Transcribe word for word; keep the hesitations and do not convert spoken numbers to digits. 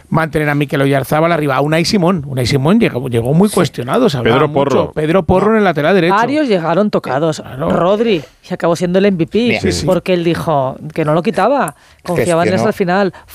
mantener a Mikel Oyarzabal arriba. A Unai Simón. Unai Simón llegó, llegó muy cuestionado. Se Pedro mucho. Porro. Pedro Porro en el lateral derecho. Varios llegaron tocados. Claro. Rodri, se acabó siendo el M V P, Sí, sí. porque él dijo que no lo quitaba. Confiaba Es que en eso no. al final.